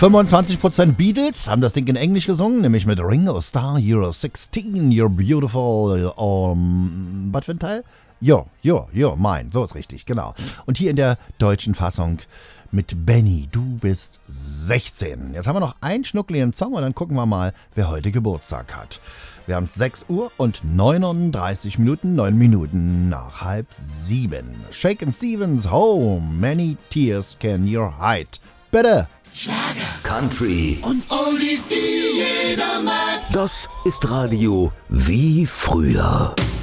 25% Beatles haben das Ding in Englisch gesungen, nämlich mit Ringo Starr, You're 16, You're Beautiful, was für ein Teil? Mine, so ist richtig, genau. Und hier in der deutschen Fassung mit Benny, du bist 16. Jetzt haben wir noch einen schnuckligen Song und dann gucken wir mal, wer heute Geburtstag hat. Wir haben es 6 Uhr und 39 Minuten, 9 Minuten nach 6:30. Shakin' Stevens, Home, Many Tears Can You Hide. Bitte. Schlager, Country und Oldies, die jeder mag. Das ist Radio wie früher.